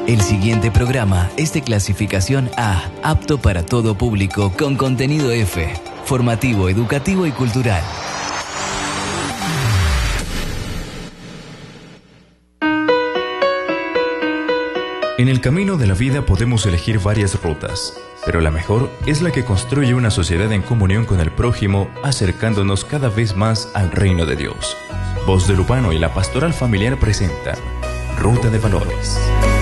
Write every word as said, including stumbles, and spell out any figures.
El siguiente programa es de clasificación A, apto para todo público, con contenido F, formativo, educativo y cultural. En el camino de la vida podemos elegir varias rutas, pero la mejor es la que construye una sociedad en comunión con el prójimo, acercándonos cada vez más al reino de Dios. Voz del Urbano y la Pastoral Familiar presentan Ruta de Valores.